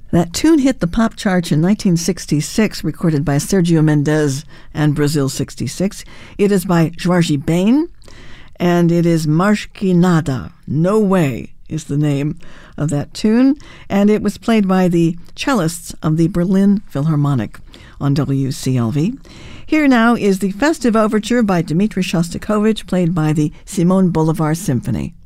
That tune hit the pop charts in 1966, recorded by Sergio Mendes and Brazil 66. It is by Jorge Ben, and it is Marche que Nada, No Way is the name of that tune, and it was played by the cellists of the Berlin Philharmonic on WCLV. Here now is the Festive Overture by Dmitri Shostakovich, played by the Simon Bolivar Symphony.